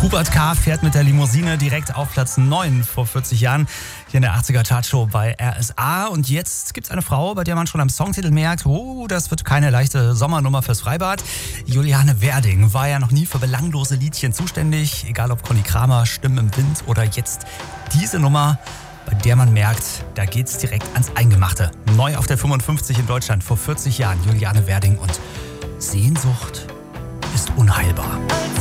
Hubert K. fährt mit der Limousine direkt auf Platz 9 vor 40 Jahren hier in der 80er Chartshow bei RSA. Und jetzt gibt's eine Frau, bei der man schon am Songtitel merkt, oh, das wird keine leichte Sommernummer fürs Freibad. Juliane Werding war ja noch nie für belanglose Liedchen zuständig, egal ob Conny Kramer, Stimmen im Wind oder jetzt diese Nummer, bei der man merkt, da geht's direkt ans Eingemachte. Neu auf der 55 in Deutschland vor 40 Jahren, Juliane Werding, und Sehnsucht ist unheilbar.